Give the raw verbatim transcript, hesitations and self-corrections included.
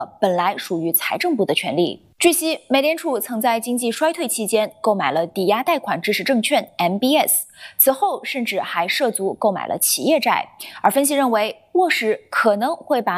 本来属于财政部的权利。据悉，美联储曾在经济衰退期间购买了抵押贷款支持证券 M B S， 此后甚至还涉足购买了企业债。而分析认为，沃什可能会把